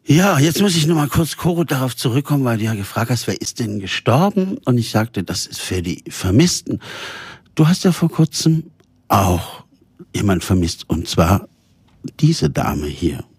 Ja, jetzt muss ich noch mal kurz, Coro, darauf zurückkommen, weil du ja gefragt hast, wer ist denn gestorben? Und ich sagte, das ist für die Vermissten. Du hast ja vor kurzem auch jemand vermisst, und zwar diese Dame hier.